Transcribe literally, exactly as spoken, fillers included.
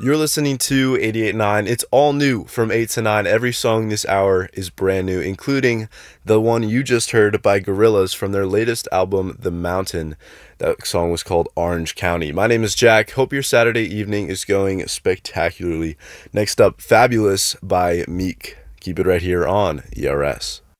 You're listening to eighty-eight point nine. It's all new from eight to nine. Every song this hour is brand new, including the one you just heard by Gorillaz from their latest album, The Mountain. That song was called Orange County. My name is Jack. Hope your Saturday evening is going spectacularly. Next up, Fabulous by Meek. Keep it right here on E R S.